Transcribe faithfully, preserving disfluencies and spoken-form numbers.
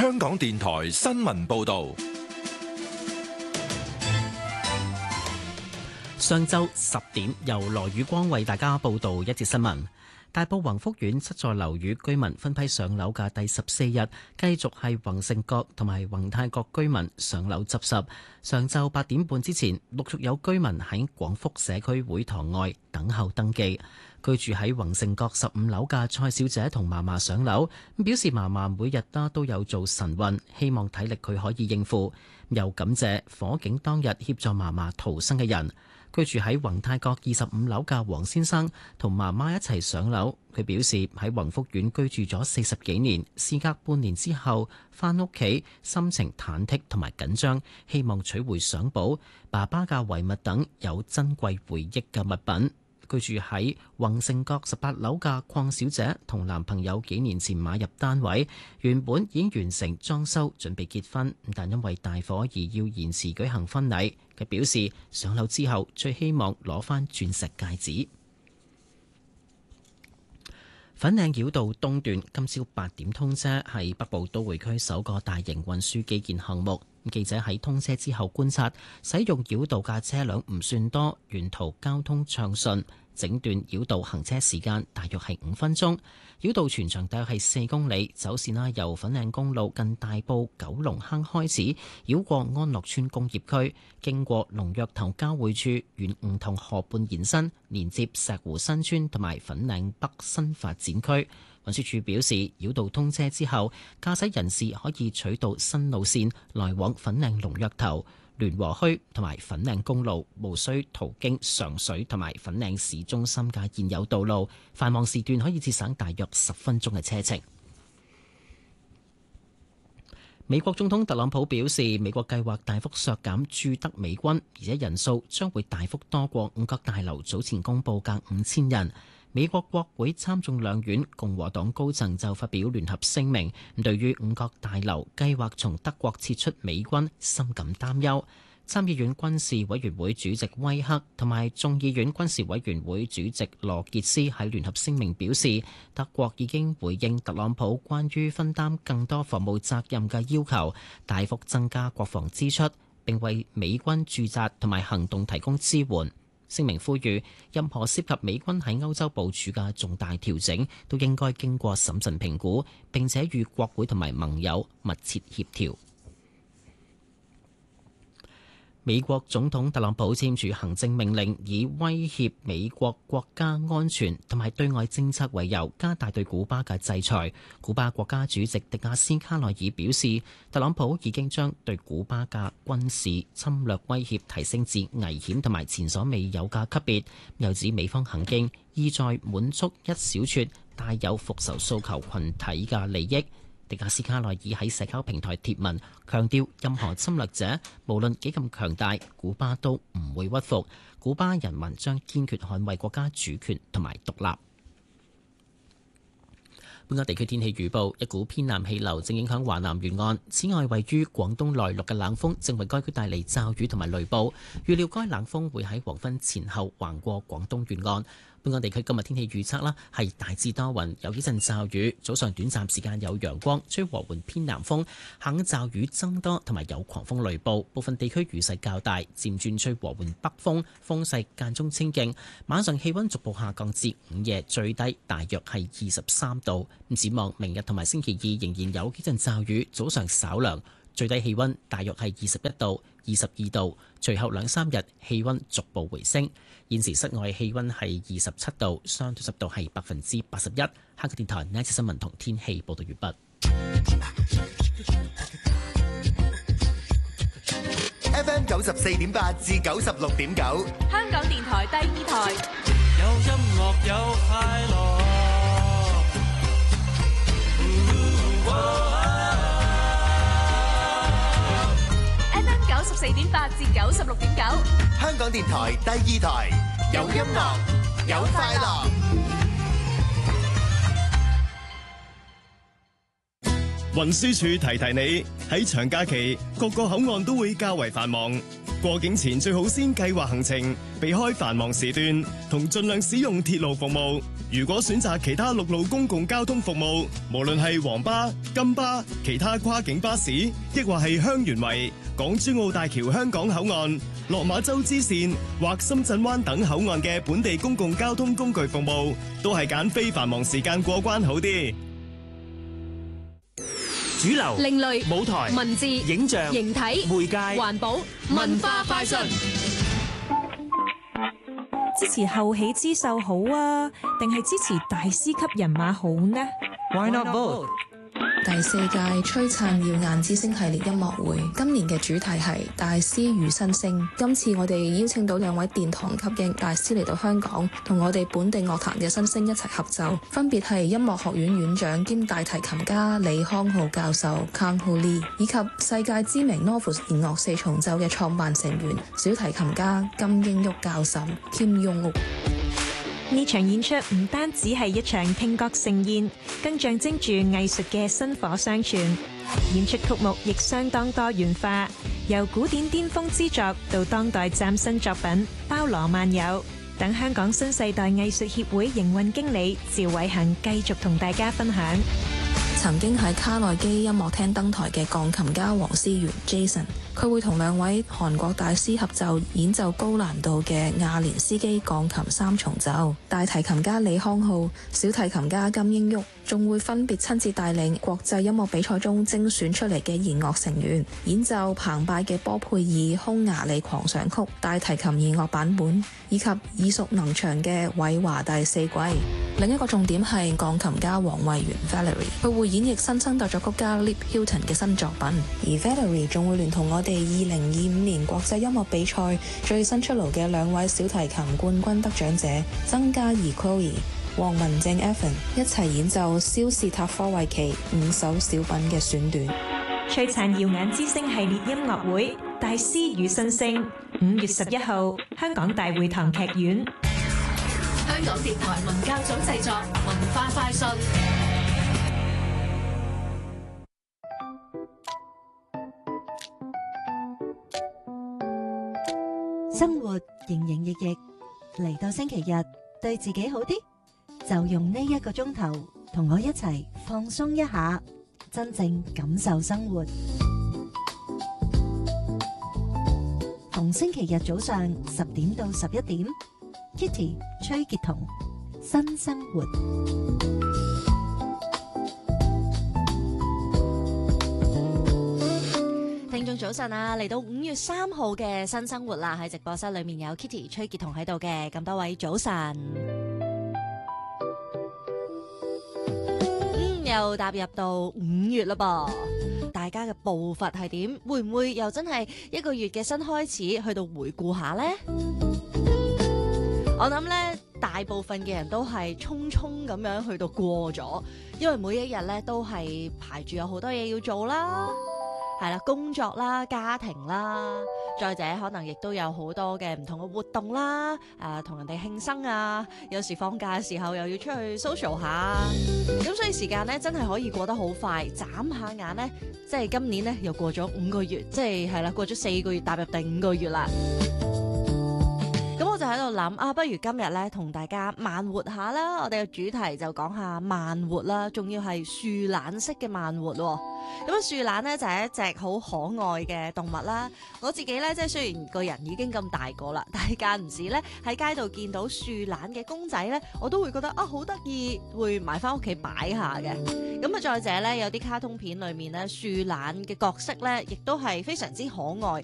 香港電台新聞報道。 上晝十點，由羅宇光為大家報道一節新聞。大埔宏福苑七座樓宇居民分批上樓嘅第十四日，繼續係宏盛閣同埋宏泰閣居民上樓執拾。上晝八點半之前，陸續有居民喺廣福社區會堂外等候登記。居住喺宏盛閣十五樓嘅蔡小姐同嫲嫲上樓，表示嫲嫲每日啦都有做晨運，希望體力佢可以應付。又感謝火警當日協助嫲嫲逃生嘅人。居住喺宏泰閣二十五樓嘅黃先生同媽媽一齊上樓，佢表示喺宏福苑居住咗四十幾年，事隔半年之後返屋企，心情忐忑同埋緊張，希望取回相簿、爸爸嘅遺物等有珍貴回憶嘅物品。居住喺宏盛閣十八樓嘅鄺小姐同男朋友幾年前買入單位，原本已經完成裝修，準備結婚，但因為大火而要延遲舉行婚禮。佢表示上樓之後最希望攞返鑽石戒指。粉嶺繞道東段今朝八點通車，係北部都會區首個大型運輸基建項目。記者喺通車之後觀察，使用繞道嘅車輛唔算多，沿途交通暢順。整段繞道行車時間大約係五分鐘。繞道全長大約係四公里，走線啦由粉嶺公路近大埔九龍坑開始，繞過安樂村工業區，經過龍躍頭交匯處，沿梧桐河畔延伸，連接石湖新村同埋粉嶺北新發展區。運輸署表示，繞道通車之後，駕駛人士可以取道新路線來往粉嶺龍躍頭、聯和墟同埋粉嶺公路，無需途經上水同埋粉嶺市中心嘅現有道路，繁忙時段可以節省大約十分鐘嘅車程。美國總統特朗普表示，美國計劃大幅削減駐德美軍，而且人數將會大幅多過五角大樓早前公佈嘅五千人。美國國會參眾兩院共和黨高層就發表聯合聲明，對於五角大樓計劃從德國撤出美軍深感擔憂。參議院軍事委員會主席威克同埋眾議院軍事委員會主席羅傑斯喺聯合聲明表示，德國已經回應特朗普關於分擔更多防務責任嘅要求，大幅增加國防支出，並為美軍駐紮同埋行動提供支援。聲明呼籲，任何涉及美軍喺歐洲部署嘅重大調整，都應該經過審慎評估，並且與國會同埋盟友密切協調。美國總統特朗普簽署行政命令，以威脅美國國家安全同埋對外政策為由，加大對古巴嘅制裁。古巴國家主席迪亞斯卡內爾表示，特朗普已經將對古巴嘅軍事侵略威脅提升至危險同埋前所未有嘅級別。又指美方行徑意在滿足一小撮帶有復仇訴求群體嘅利益。迪亞斯卡內爾喺社交平台貼文強調，任何侵略者無論幾咁強大，古巴都唔會屈服。古巴人民將堅決捍衛國家主權同埋獨立。本港地區天氣預報，一股偏南氣流正影響華南沿岸，此外位於廣東內陸嘅冷鋒正為該區帶嚟驟雨同埋雷暴，預料該冷鋒會喺黃昏前後橫過廣東沿岸。本港地區今日天氣預測啦，係大致多雲，有幾陣驟雨，早上短暫時間有陽光，吹和緩偏南風，下午驟雨增多，同埋有狂風雷暴，部分地區雨勢較大，漸轉吹和緩北風，風勢間中清勁。晚上氣溫逐步下降至午夜最低大約係二十三度。咁展望明日同埋星期二仍然有幾陣驟雨，早上稍涼，最低氣溫大約係二十一度、二十二度。隨後兩三日氣溫逐步回升。現時室外氣溫係二十七度，相對濕度係百分之八十一。香港電台呢一節新聞同天氣報道完畢。 F M 九十四點八至九十六點九， 香港電台第二台。 有音樂有快樂。 F M 九十四點八至九十六點九， 香港電台第二台，有音樂有快樂。 運輸署提提你，喺長假期各個口岸都會較為繁忙， 過境前最好先計劃行程，避開繁忙時段，同盡量使用鐵路服務。如果選擇其他陸路公共交通服務，無論係黃巴、金巴、其他跨境巴士，抑或係香園圍、港珠澳大橋香港口岸、落馬洲支線或深圳灣等口岸嘅本地公共交通工具服務，都係揀非繁忙時間過關好啲。 主流、 另類、 舞台、 文字、 影像、 形體、 媒介、 環保、文化快訊。 支持後起之秀好啊，定係支持大師級人馬好呢？ Why not both？ 第四屆璀璨耀眼之星系列音樂會，今年嘅主題係大師與新星。今次我哋邀請到兩位殿堂級嘅大師嚟到香港，同我哋本地樂壇嘅新星一齊合奏，分別係音樂學院院長兼大提琴家李康浩教授 Kang Ho Lee， 以及世界知名 Novus 弦樂四重奏嘅創辦成員小提琴家金英旭教授 Kim Yong-wook。 呢場演出唔單止係一場聽覺盛宴，更象徵住藝術嘅薪火相傳。演出曲目亦相當多元化，由古典巔峰之作到當代嶄新作品，包羅萬有。等香港新世代藝術協會營運經理趙偉恒繼續同大家分享。 曾經喺卡內基音樂廳登台嘅鋼琴家黃思源 Jason， 佢會同兩位韓國大師合奏演奏高難度嘅亞連斯基鋼琴三重奏。大提琴家李康浩、小提琴家金英旭仲會分別親自帶領國際音樂比賽中精選出嚟嘅弦樂成員演奏澎湃嘅波佩爾匈牙利狂想曲大提琴弦樂版本，以及耳熟能詳嘅韋華第四季。另一個重點係鋼琴家黃慧源 Valerie， 佢會演繹新生代作曲家 Lip Hilton 嘅新作品，而 Valerie 仲會聯同我哋二零二五年國際音樂比賽最新出爐嘅兩位小提琴冠軍得獎者曾嘉怡 Chloe、黃文正 Evan 一齊演奏肖士塔科維奇五首小品嘅選段。 璀璨耀眼之星系列音樂會大師與新星，五月十一號香港大會堂劇院。 香港電台文教組製作，文化快訊。 生活營營役役，嚟到星期日，對自己好啲，就用呢一個鐘頭同我一齊放鬆一下，真正感受生活。逢星期日早上十點到十一點，Kitty 崔潔彤新生活。 聽眾早晨啊，嚟到五月三號嘅新生活啦，喺直播室裏面有 Kitty 崔潔彤喺度嘅，咁多位早晨。嗯，又踏入到五月啦噃，大家嘅步伐係點？會唔會又真係一個月嘅新開始，去到回顧下呢？我諗咧，大部分嘅人都係匆匆咁樣去到過咗，因為每一日咧都係排住有好多嘢要做啦。係啦，工作啦、家庭啦，再者可能亦都有好多嘅唔同嘅活動啦，誒、呃，同人哋慶生啊，有時放假嘅時候又要出去 social 下，咁所以時間咧真係可以過得好快，眨下眼咧，即係今年咧又過咗五個月，即係係啦，過咗四個月，踏入第五個月啦。咁我就喺度諗啊，不如今日咧同大家慢活下啦。我哋嘅主題就講下慢活啦，仲要係樹懶式嘅慢活。咁啊，樹懶咧就係一隻好可愛嘅動物啦。我自己咧即係雖然個人已經咁大個啦，但係間唔時咧喺街度見到樹懶嘅公仔咧，我都會覺得啊好得意，會買翻屋企擺下嘅。咁啊，再者咧有啲卡通片裏面咧樹懶嘅角色咧，亦都係非常之可愛。